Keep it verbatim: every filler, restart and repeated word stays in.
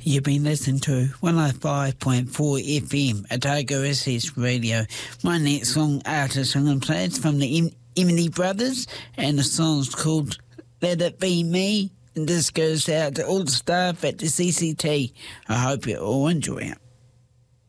You've been listening to one oh five point four F M, Otago S S Radio. My next song, artist I'm going to play is from the em- Emily Brothers, and the song's called Let It Be Me. And this goes out to all the staff at the C C T. I hope you all enjoy it.